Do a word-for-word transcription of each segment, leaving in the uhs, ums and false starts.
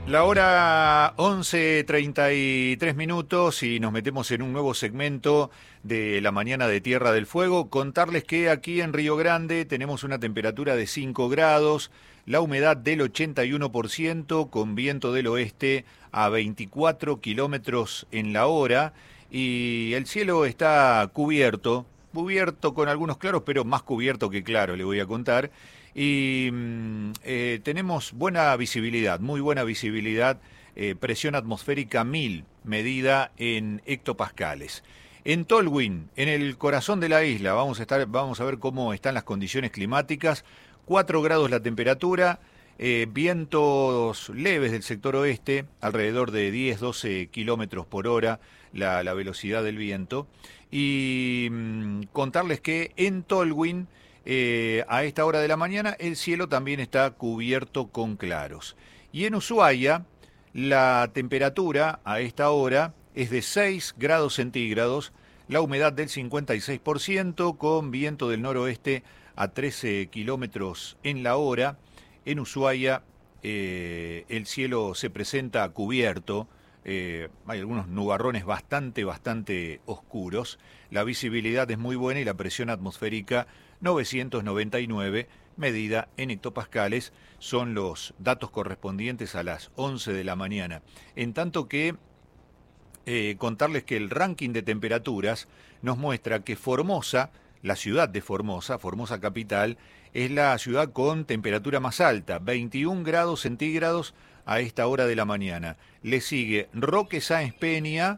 La hora once treinta y tres minutos y nos metemos en un nuevo segmento de la mañana de Tierra del Fuego. Contarles que aquí en Río Grande tenemos una temperatura de cinco grados, la humedad del ochenta y uno por ciento, con viento del oeste a veinticuatro kilómetros en la hora y el cielo está cubierto, cubierto con algunos claros, pero más cubierto que claro, le voy a contar. Y eh, tenemos buena visibilidad, muy buena visibilidad, eh, presión atmosférica mil, medida en hectopascales. En Tolwyn, en el corazón de la isla, vamos a estar, vamos a ver cómo están las condiciones climáticas. cuatro grados la temperatura, eh, vientos leves del sector oeste, alrededor de diez a doce kilómetros por hora la, la velocidad del viento. Y mm, contarles que en Tolwyn, Eh, a esta hora de la mañana el cielo también está cubierto con claros. Y en Ushuaia la temperatura a esta hora es de seis grados centígrados, la humedad del cincuenta y seis por ciento, con viento del noroeste a trece kilómetros en la hora. En Ushuaia eh, el cielo se presenta cubierto, eh, hay algunos nubarrones bastante, bastante oscuros, la visibilidad es muy buena y la presión atmosférica novecientos noventa y nueve, medida en hectopascales, son los datos correspondientes a las once de la mañana. En tanto que eh, contarles que el ranking de temperaturas nos muestra que Formosa, la ciudad de Formosa, Formosa capital, es la ciudad con temperatura más alta, veintiún grados centígrados a esta hora de la mañana. Le sigue Roque Sáenz Peña,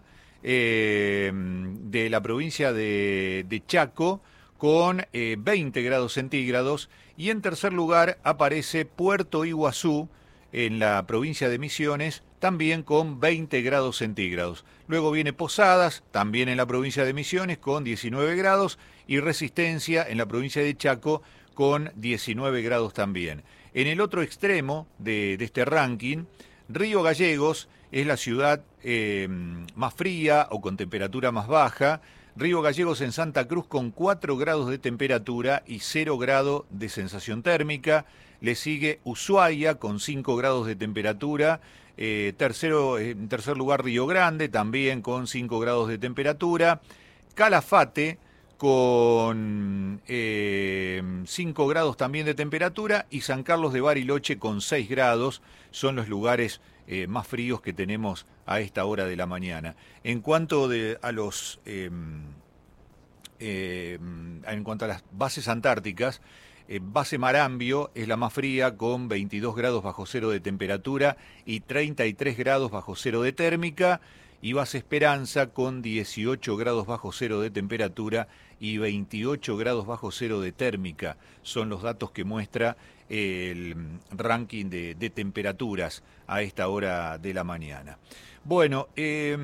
eh, de la provincia de, de Chaco, con eh, veinte grados centígrados, y en tercer lugar aparece Puerto Iguazú, en la provincia de Misiones, también con veinte grados centígrados. Luego viene Posadas, también en la provincia de Misiones, con diecinueve grados, y Resistencia, en la provincia de Chaco, con diecinueve grados también. En el otro extremo de, de este ranking, Río Gallegos es la ciudad eh, más fría o con temperatura más baja. Río Gallegos en Santa Cruz con cuatro grados de temperatura y cero grado de sensación térmica. Le sigue Ushuaia con cinco grados de temperatura. Eh, tercero, en tercer lugar Río Grande también con cinco grados de temperatura. Calafate con eh, cinco grados también de temperatura y San Carlos de Bariloche con seis grados. Son los lugares eh, más fríos que tenemos a esta hora de la mañana. En cuanto de, a los eh, eh, en cuanto a las bases antárticas, eh, base Marambio es la más fría con veintidós grados bajo cero de temperatura y treinta y tres grados bajo cero de térmica, y base Esperanza con dieciocho grados bajo cero de temperatura y veintiocho grados bajo cero de térmica. Son los datos que muestra el ranking de, de temperaturas a esta hora de la mañana. Bueno, eh,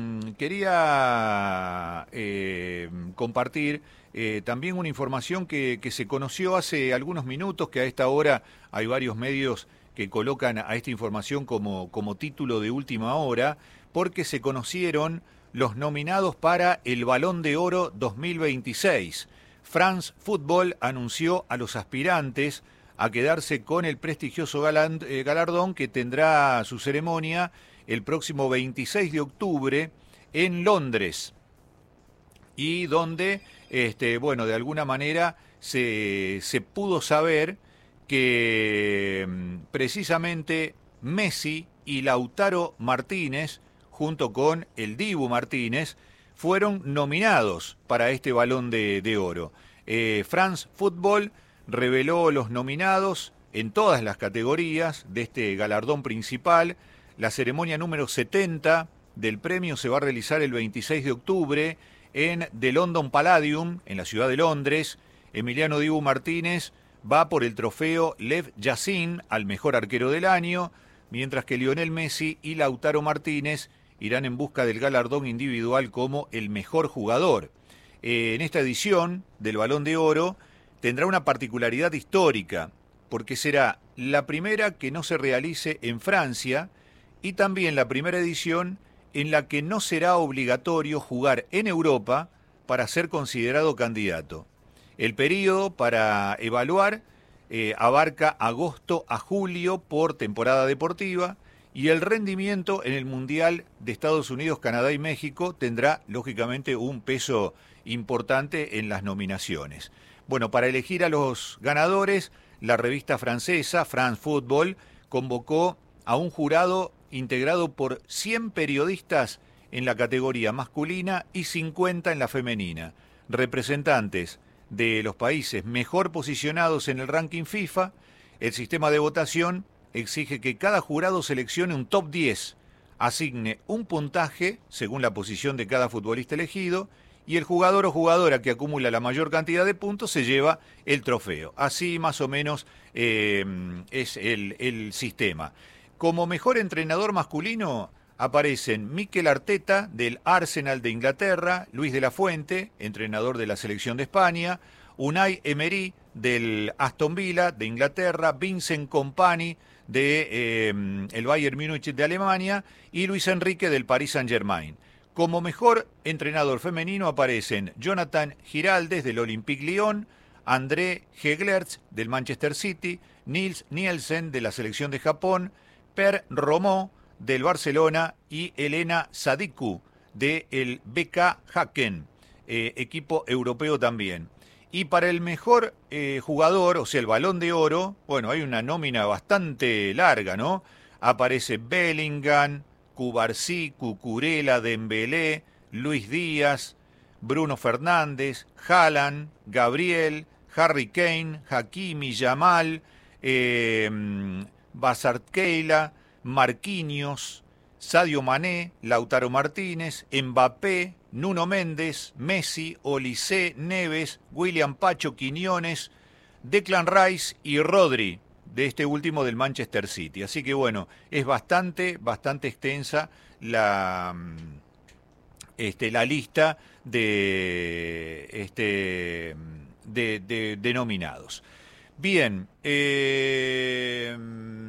quería eh, compartir eh, también una información que, que se conoció hace algunos minutos, que a esta hora hay varios medios que colocan a esta información como, como título de última hora, porque se conocieron los nominados para el Balón de Oro dos mil veintiséis. France Football anunció a los aspirantes a quedarse con el prestigioso galand, eh, galardón, que tendrá su ceremonia el próximo veintiséis de octubre en Londres, y donde, este, bueno, de alguna manera se, se pudo saber que precisamente Messi y Lautaro Martínez, junto con el Dibu Martínez, fueron nominados para este Balón de, de Oro. Eh, France Football reveló los nominados en todas las categorías de este galardón principal. La ceremonia número setenta del premio se va a realizar el veintiséis de octubre en The London Palladium, en la ciudad de Londres. Emiliano Dibu Martínez va por el trofeo Lev Yassin al mejor arquero del año, mientras que Lionel Messi y Lautaro Martínez irán en busca del galardón individual como el mejor jugador. Eh, en esta edición del Balón de Oro tendrá una particularidad histórica, porque será la primera que no se realice en Francia y también la primera edición en la que no será obligatorio jugar en Europa para ser considerado candidato. El periodo para evaluar eh, abarca agosto a julio por temporada deportiva, y el rendimiento en el Mundial de Estados Unidos, Canadá y México tendrá, lógicamente, un peso importante en las nominaciones. Bueno, para elegir a los ganadores, la revista francesa, France Football, convocó a un jurado integrado por cien periodistas en la categoría masculina y cincuenta en la femenina, representantes de los países mejor posicionados en el ranking FIFA. El sistema de votación exige que cada jurado seleccione un top diez, asigne un puntaje según la posición de cada futbolista elegido, y el jugador o jugadora que acumula la mayor cantidad de puntos se lleva el trofeo. Así más o menos eh, es el, el sistema. Como mejor entrenador masculino aparecen Mikel Arteta del Arsenal de Inglaterra, Luis de la Fuente, entrenador de la selección de España, Unai Emery del Aston Villa de Inglaterra, Vincent Kompany de eh, el Bayern Múnich de Alemania y Luis Enrique del Paris Saint-Germain. Como mejor entrenador femenino aparecen Jonathan Giraldes del Olympique Lyon, André Heglerts del Manchester City, Nils Nielsen de la selección de Japón, Per Romó del Barcelona y Elena Sadiku del B K Häcken, eh, equipo europeo también. Y para el mejor eh, jugador, o sea, el Balón de Oro, bueno, hay una nómina bastante larga, ¿no? Aparece Bellingham, Cubarsí, Cucurella, Dembélé, Luis Díaz, Bruno Fernández, Haaland, Gabriel, Harry Kane, Hakimi, Yamal, eh, Basarkeila, Marquinhos, Sadio Mané, Lautaro Martínez, Mbappé, Nuno Méndez, Messi, Olise, Neves, William Pacho, Quiñones, Declan Rice y Rodri, de este último del Manchester City. Así que bueno, es bastante, bastante extensa la, este, la lista de, este, de, de, de nominados. Bien, eh,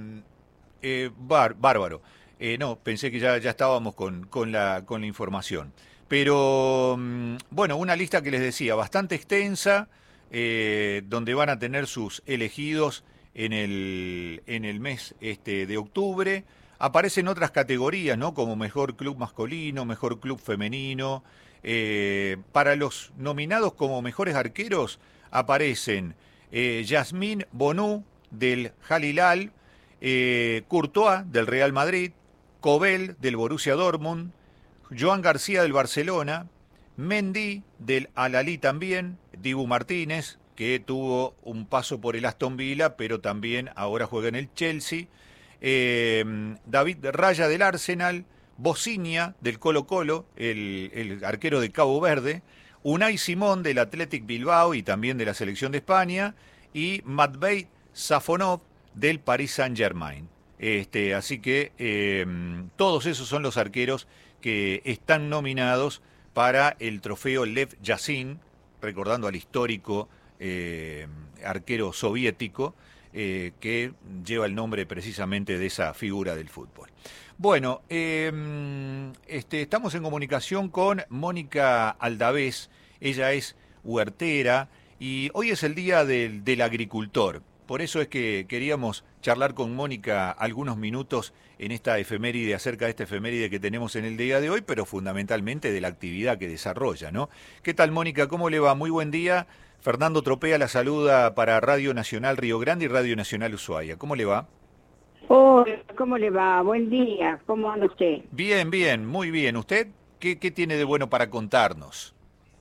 eh, bar, bárbaro. Eh, no, pensé que ya, ya estábamos con, con, la, con la información. Pero, bueno, una lista que les decía, bastante extensa, eh, donde van a tener sus elegidos en el, en el mes este, de octubre. Aparecen otras categorías, ¿no? Como mejor club masculino, mejor club femenino. Eh, para los nominados como mejores arqueros aparecen eh, Yasmine Bonou del Al Hilal, eh, Courtois del Real Madrid, Kobel del Borussia Dortmund, Joan García del Barcelona, Mendy del Al-Ahly también, Dibu Martínez, que tuvo un paso por el Aston Villa, pero también ahora juega en el Chelsea, eh, David Raya del Arsenal, Bociña del Colo-Colo, el, el arquero de Cabo Verde, Unai Simón del Athletic Bilbao y también de la selección de España, y Matvei Safonov del Paris Saint-Germain. Este, así que eh, todos esos son los arqueros que están nominados para el trofeo Lev Yashin, recordando al histórico eh, arquero soviético eh, que lleva el nombre precisamente de esa figura del fútbol. Bueno, eh, este, estamos en comunicación con Mónica Aldavés. Ella es huertera y hoy es el Día del, del Agricultor. Por eso es que queríamos charlar con Mónica algunos minutos en esta efeméride, acerca de esta efeméride que tenemos en el día de hoy, pero fundamentalmente de la actividad que desarrolla, ¿no? ¿Qué tal, Mónica? ¿Cómo le va? Muy buen día. Fernando Tropea la saluda para Radio Nacional Río Grande y Radio Nacional Ushuaia. ¿Cómo le va? Hola, ¿cómo le va? Buen día. ¿Cómo anda usted? Bien, bien, muy bien. ¿Usted qué, qué tiene de bueno para contarnos?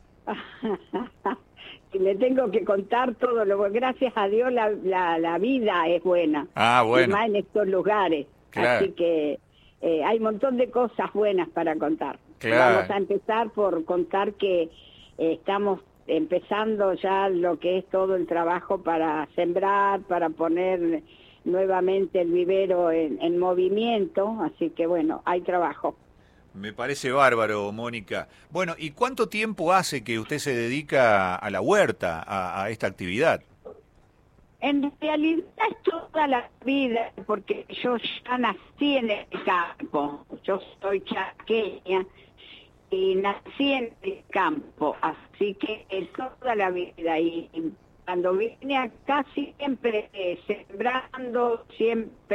Si le tengo que contar todo lo bueno, gracias a Dios la, la, la vida es buena. Ah, bueno. Y más en estos lugares. Claro. Así que eh, hay un montón de cosas buenas para contar. Claro. Vamos a empezar por contar que eh, estamos empezando ya lo que es todo el trabajo para sembrar, para poner nuevamente el vivero en, en movimiento. Así que bueno, hay trabajo. Me parece bárbaro, Mónica. Bueno, ¿y cuánto tiempo hace que usted se dedica a la huerta, a, a esta actividad? En realidad es toda la vida, porque yo ya nací en el campo. Yo soy chaqueña y nací en el campo, así que es toda la vida. Y cuando vine acá siempre eh, sembrando, siempre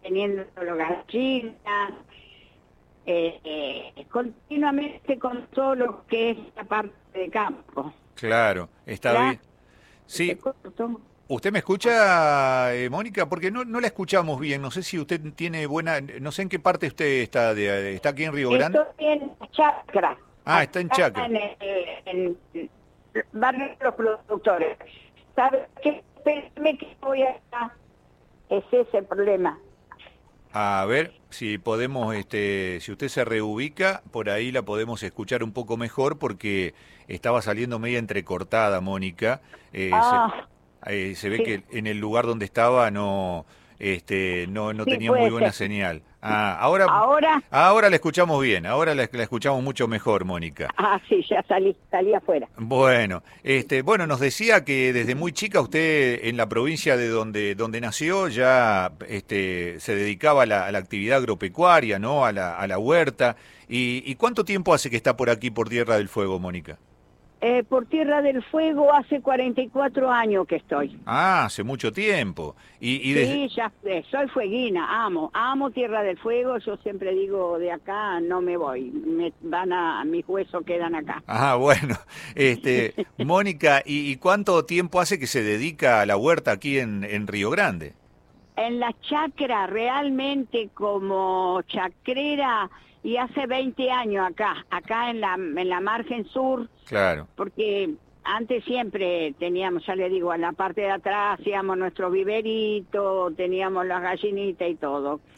teniendo las gallinas, eh, eh, continuamente con todo lo que es la parte de campo. Claro, está ¿Ya? bien. Sí, ¿Se cortó? ¿usted me escucha, eh, Mónica? Porque no, no la escuchamos bien. No sé si usted tiene buena... No sé en qué parte usted está. De, ¿está aquí en Río Grande? Estoy en Chacra. Ah, está en Chacra. En, en, en Barrio de los Productores. ¿Sabe qué? Espérame que voy a... Es ese el problema. A ver si podemos, este, si usted se reubica, por ahí la podemos escuchar un poco mejor porque estaba saliendo media entrecortada, Mónica. Eh, Ah, se, eh, se ve sí. que en el lugar donde estaba no, este, no, no Sí, tenía muy puede buena ser. señal. Ah, ahora, Ahora, ahora la escuchamos bien, ahora la, la escuchamos mucho mejor, Mónica. ah, sí, ya salí, salí afuera. Bueno, este, bueno, nos decía que desde muy chica usted en la provincia de donde, donde nació ya este, se dedicaba a la, a la actividad agropecuaria, ¿no? A la, a la huerta. ¿Y, y cuánto tiempo hace que está por aquí, por Tierra del Fuego, Mónica? Eh, por Tierra del Fuego hace cuarenta y cuatro años que estoy. Ah, hace mucho tiempo. Y, y desde... Sí, ya eh, soy fueguina, amo, amo Tierra del Fuego. Yo siempre digo, de acá no me voy, me van a, mis huesos quedan acá. Ah, bueno, este, Mónica, ¿y, y cuánto tiempo hace que se dedica a la huerta aquí en, en Río Grande? En la chacra, realmente como chacrera, y hace veinte años acá, acá en la, en la margen sur, Claro. porque antes siempre teníamos, ya le digo, en la parte de atrás hacíamos nuestro viverito, teníamos las gallinitas y todo.